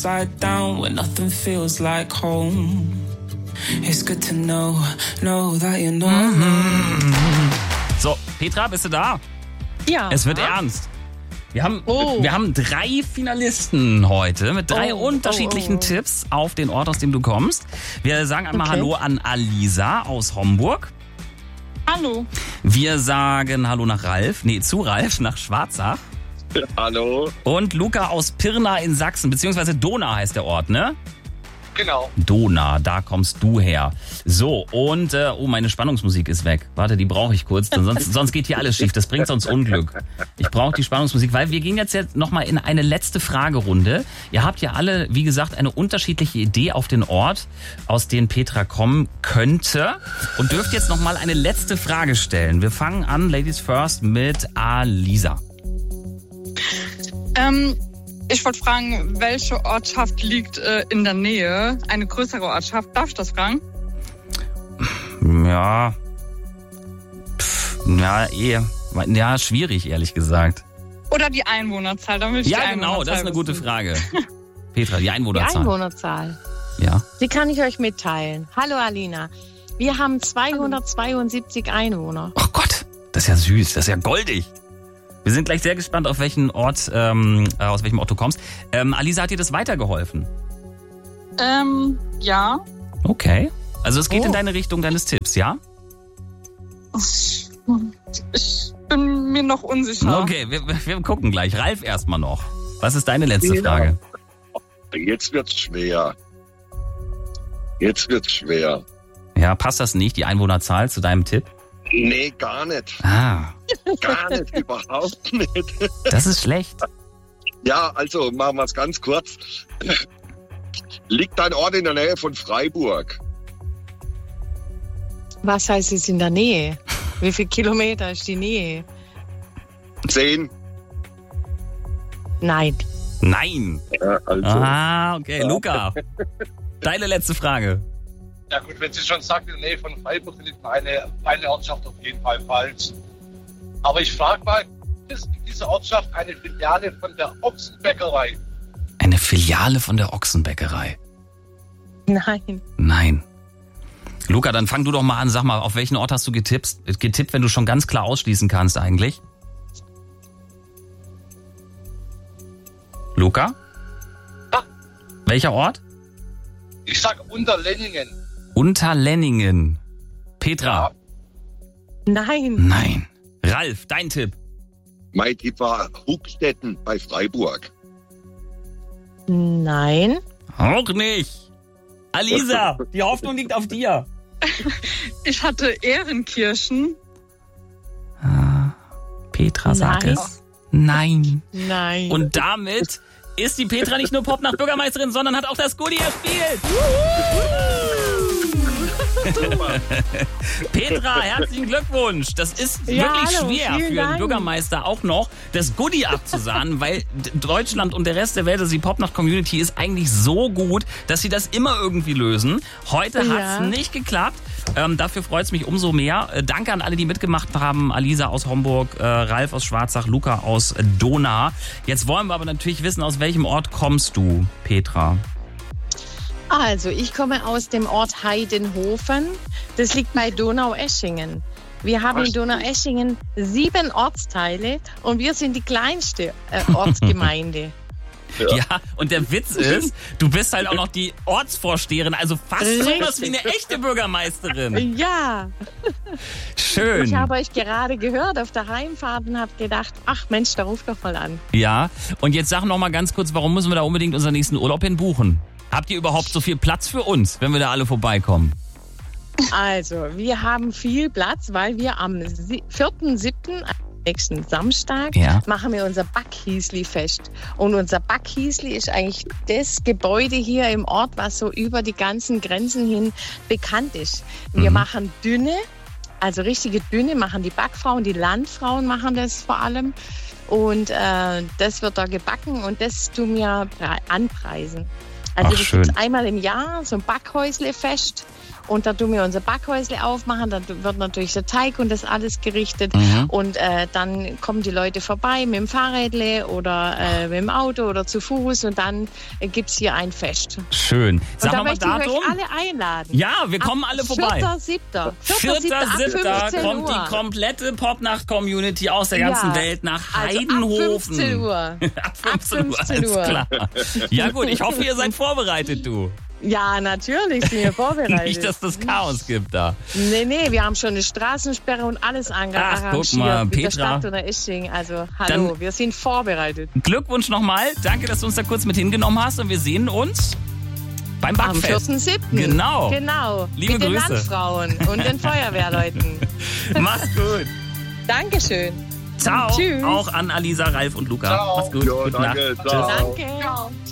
upside down when nothing feels like home. It's good to know that you know. So, Petra, bist du da? Ja. Es wird ernst. Wir haben 3 Finalisten heute mit 3 unterschiedlichen Tipps auf den Ort, aus dem du kommst. Wir sagen einmal Hallo an Alisa aus Homburg. Hallo. Wir sagen Hallo nach zu Ralf nach Schwarzach. Hallo. Und Luca aus Pirna in Sachsen, beziehungsweise Dohna heißt der Ort, ne? Genau. Dohna, da kommst du her. So, und meine Spannungsmusik ist weg. Warte, die brauche ich kurz, sonst geht hier alles schief. Das bringt sonst Unglück. Ich brauche die Spannungsmusik, weil wir gehen jetzt nochmal in eine letzte Fragerunde. Ihr habt ja alle, wie gesagt, eine unterschiedliche Idee auf den Ort, aus dem Petra kommen könnte. Und dürft jetzt nochmal eine letzte Frage stellen. Wir fangen an, Ladies First, mit Alisa. Ich wollte fragen, welche Ortschaft liegt in der Nähe? Eine größere Ortschaft. Darf ich das fragen? Ja. Ja, schwierig, ehrlich gesagt. Oder die Einwohnerzahl? Dann will ich die Einwohnerzahl das ist eine gute Frage. Petra, die Einwohnerzahl. Die Einwohnerzahl. Ja. Die kann ich euch mitteilen. Hallo Alina. Wir haben 272 Einwohner. Oh Gott, das ist ja süß, das ist ja goldig. Wir sind gleich sehr gespannt, aus welchem Ort du kommst. Alisa, hat dir das weitergeholfen? Ja. Okay. Also es geht in deine Richtung deines Tipps, ja? Ich bin mir noch unsicher. Okay, wir gucken gleich. Ralf erstmal noch. Was ist deine letzte Frage? Jetzt wird's schwer. Ja, passt das nicht, die Einwohnerzahl zu deinem Tipp? Nee, gar nicht. Ah. Gar nicht, überhaupt nicht. Das ist schlecht. Ja, also machen wir es ganz kurz. Liegt dein Ort in der Nähe von Freiburg? Was heißt es in der Nähe? Wie viele Kilometer ist die Nähe? 10. Nein. Ja, also. Okay. Luca, deine letzte Frage. Ja gut, wenn sie schon sagt, in der Nähe von Freiburg liegt eine Ortschaft auf jeden Fall falsch. Aber ich frage mal, ist diese Ortschaft eine Filiale von der Ochsenbäckerei? Eine Filiale von der Ochsenbäckerei? Nein. Luca, dann fang du doch mal an. Sag mal, auf welchen Ort hast du getippt, wenn du schon ganz klar ausschließen kannst eigentlich? Luca? Ja. Welcher Ort? Ich sag Unterlenningen. Unterlenningen. Petra? Ja. Nein. Ralf, dein Tipp? Mein Tipp war Huckstetten bei Freiburg. Nein. Auch nicht. Alisa, die Hoffnung liegt auf dir. Ich hatte Ehrenkirchen. Petra sagt es. Nein. Und damit ist die Petra nicht nur Pop-Nacht-Bürgermeisterin, sondern hat auch das Goodie erspielt. Petra, herzlichen Glückwunsch. Das ist wirklich schwer für einen Bürgermeister auch noch, das Goodie abzusahnen, weil Deutschland und der Rest der Welt, also die Popnacht-Community, ist eigentlich so gut, dass sie das immer irgendwie lösen. Heute hat es nicht geklappt. Dafür freut es mich umso mehr. Danke an alle, die mitgemacht haben. Alisa aus Homburg, Ralf aus Schwarzach, Luca aus Dohna. Jetzt wollen wir aber natürlich wissen, aus welchem Ort kommst du, Petra? Also, ich komme aus dem Ort Heidenhofen. Das liegt bei Donaueschingen. Wir haben in Donaueschingen 7 Ortsteile und wir sind die kleinste Ortsgemeinde. Ja, und der Witz ist, du bist halt auch noch die Ortsvorsteherin, also fast sowas wie eine echte Bürgermeisterin. Ja. Schön. Ich habe euch gerade gehört auf der Heimfahrt und habe gedacht, ach Mensch, da ruft doch mal an. Ja, und jetzt sag noch mal ganz kurz, warum müssen wir da unbedingt unseren nächsten Urlaub hin buchen? Habt ihr überhaupt so viel Platz für uns, wenn wir da alle vorbeikommen? Also, wir haben viel Platz, weil wir am 4.7., nächsten Samstag, machen wir unser Backhiesli-Fest. Und unser Backhiesli ist eigentlich das Gebäude hier im Ort, was so über die ganzen Grenzen hin bekannt ist. Wir machen dünne, also richtige dünne, machen die Backfrauen, die Landfrauen machen das vor allem. Und das wird da gebacken und das tun wir anpreisen. Also das gibt einmal im Jahr so ein Backhäusle-Fest. Und da tun wir unser Backhäusle aufmachen, dann wird natürlich der Teig und das alles gerichtet. Und dann kommen die Leute vorbei mit dem Fahrrädle oder mit dem Auto oder zu Fuß und dann gibt's hier ein Fest. Schön. Sag und da möchte ich euch alle einladen. Ja, wir kommen alle vorbei. 4.7. kommt die komplette Popnacht-Community aus der ganzen Welt nach Heidenhofen. Ab 15 Uhr. Alles klar. Ja gut, ich hoffe, ihr seid vorbereitet, du. Ja, natürlich sind wir vorbereitet. Nicht, dass das Chaos gibt da. Nee, wir haben schon eine Straßensperre und alles arrangiert. Ach, guck mal, Petra. Der Stadt oder Isching. Also, hallo, dann wir sind vorbereitet. Glückwunsch nochmal. Danke, dass du uns da kurz mit hingenommen hast und wir sehen uns beim Backfest. Am 4.7. Genau. Liebe mit Grüße. Den Landfrauen und den Feuerwehrleuten. Mach's gut. Dankeschön. Ciao. Tschüss. Auch an Alisa, Ralf und Luca. Ciao. Mach's gut. Jo, Gute danke. Nacht. Ciao. Danke. Ciao.